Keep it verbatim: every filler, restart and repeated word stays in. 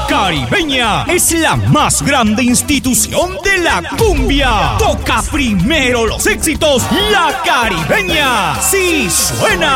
La Caribeña es la más grande institución de la cumbia. Toca primero los éxitos. La Caribeña. Sí suena.